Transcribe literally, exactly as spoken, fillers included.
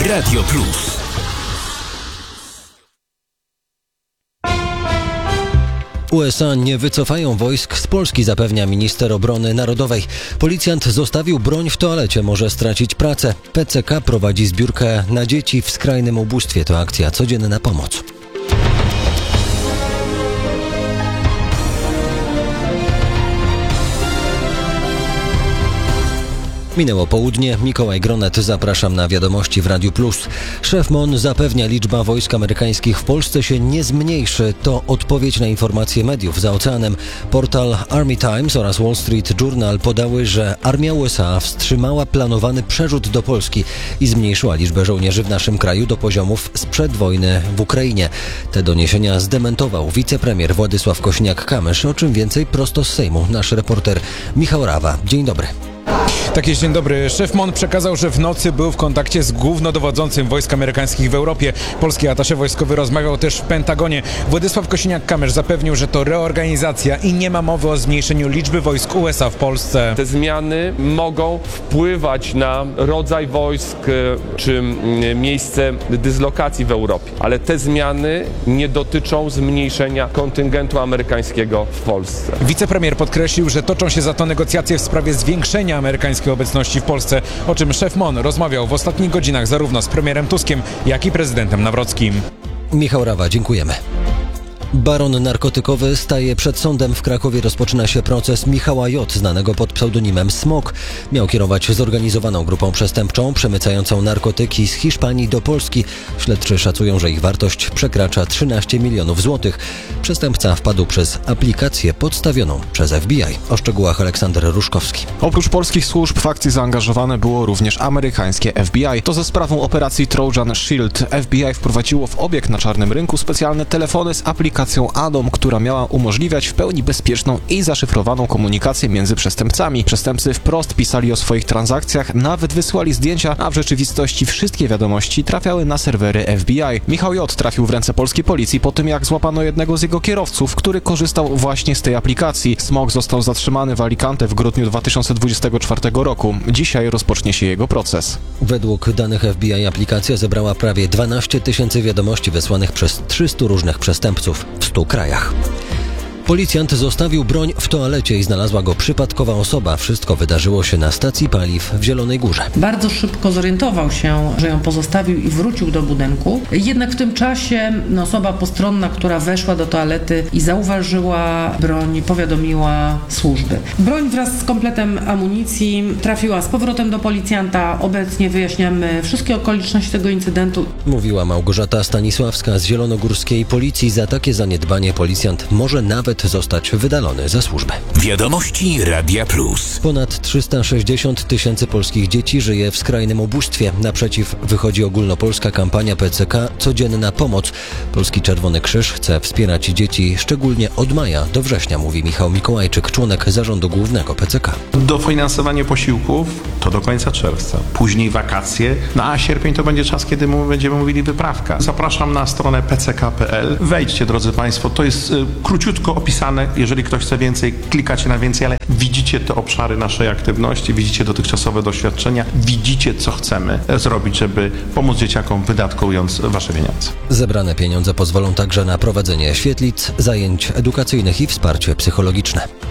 Radio Plus. U S A nie wycofają wojsk z Polski, zapewnia minister obrony narodowej. Policjant zostawił broń w toalecie, może stracić pracę. P C K prowadzi zbiórkę na dzieci w skrajnym ubóstwie. To akcja Codzienna Pomoc. Minęło południe, Mikołaj Gronet, zapraszam na wiadomości w Radiu Plus. Szef M O N zapewnia, liczba wojsk amerykańskich w Polsce się nie zmniejszy. To odpowiedź na informacje mediów za oceanem. Portal Army Times oraz Wall Street Journal podały, że armia U S A wstrzymała planowany przerzut do Polski i zmniejszyła liczbę żołnierzy w naszym kraju do poziomów sprzed wojny w Ukrainie. Te doniesienia zdementował wicepremier Władysław Kosiniak-Kamysz. O czym więcej prosto z Sejmu nasz reporter Michał Rawa. Dzień dobry. Tak jest, dzień dobry. Szef M O N przekazał, że w nocy był w kontakcie z głównodowodzącym wojsk amerykańskich w Europie. Polski atasze wojskowy rozmawiał też w Pentagonie. Władysław Kosiniak-Kamysz zapewnił, że to reorganizacja i nie ma mowy o zmniejszeniu liczby wojsk U S A w Polsce. Te zmiany mogą wpływać na rodzaj wojsk czy miejsce dyslokacji w Europie, ale te zmiany nie dotyczą zmniejszenia kontyngentu amerykańskiego w Polsce. Wicepremier podkreślił, że toczą się za to negocjacje w sprawie zwiększenia amerykańskiej obecności w Polsce, o czym szef M O N rozmawiał w ostatnich godzinach zarówno z premierem Tuskiem, jak i prezydentem Nawrockim. Michał Rawa, dziękujemy. Baron narkotykowy staje przed sądem. W Krakowie rozpoczyna się proces Michała J., znanego pod pseudonimem Smok. Miał kierować zorganizowaną grupą przestępczą przemycającą narkotyki z Hiszpanii do Polski. Śledczy szacują, że ich wartość przekracza trzynaście milionów złotych. Przestępca wpadł przez aplikację podstawioną przez F B I. O szczegółach Aleksander Ruszkowski. Oprócz polskich służb w akcji zaangażowane było również amerykańskie F B I. To za sprawą operacji Trojan Shield F B I wprowadziło w obieg na czarnym rynku specjalne telefony z aplikacją Atom, która miała umożliwiać w pełni bezpieczną i zaszyfrowaną komunikację między przestępcami. Przestępcy wprost pisali o swoich transakcjach, nawet wysłali zdjęcia, a w rzeczywistości wszystkie wiadomości trafiały na serwery F B I. Michał J. trafił w ręce polskiej policji po tym, jak złapano jednego z jego kierowców, który korzystał właśnie z tej aplikacji. Smok został zatrzymany w Alicante w grudniu dwa tysiące dwudziestego czwartego roku. Dzisiaj rozpocznie się jego proces. Według danych F B I aplikacja zebrała prawie dwanaście tysięcy wiadomości wysłanych przez trzystu różnych przestępców w stu krajach. Policjant zostawił broń w toalecie i znalazła go przypadkowa osoba. Wszystko wydarzyło się na stacji paliw w Zielonej Górze. Bardzo szybko zorientował się, że ją pozostawił i wrócił do budynku. Jednak w tym czasie osoba postronna, która weszła do toalety i zauważyła broń, powiadomiła służby. Broń wraz z kompletem amunicji trafiła z powrotem do policjanta. Obecnie wyjaśniamy wszystkie okoliczności tego incydentu. Mówiła Małgorzata Stanisławska z zielonogórskiej policji. Za takie zaniedbanie policjant może nawet zostać wydalony ze służby. Wiadomości Radia Plus. Ponad trzysta sześćdziesiąt tysięcy polskich dzieci żyje w skrajnym ubóstwie. Naprzeciw wychodzi ogólnopolska kampania P C K Codzienna Pomoc. Polski Czerwony Krzyż chce wspierać dzieci szczególnie od maja do września, mówi Michał Mikołajczyk, członek zarządu głównego P C K. Dofinansowanie posiłków to do końca czerwca. Później wakacje, no a sierpień to będzie czas, kiedy będziemy mówili wyprawka. Zapraszam na stronę p c k kropka p l. Wejdźcie, drodzy Państwo, to jest y, króciutko opisane. Jeżeli ktoś chce więcej, klikacie na więcej, ale widzicie te obszary naszej aktywności, widzicie dotychczasowe doświadczenia, widzicie, co chcemy zrobić, żeby pomóc dzieciakom, wydatkując wasze pieniądze. Zebrane pieniądze pozwolą także na prowadzenie świetlic, zajęć edukacyjnych i wsparcie psychologiczne.